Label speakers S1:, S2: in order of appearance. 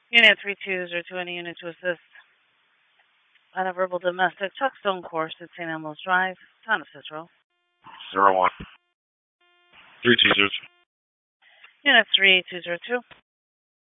S1: Unit 3202, any unit to assist on a verbal domestic Tuckstone course at St. Elmo's Drive, Town of Cicero.
S2: 01. 3202.
S1: Unit 3202.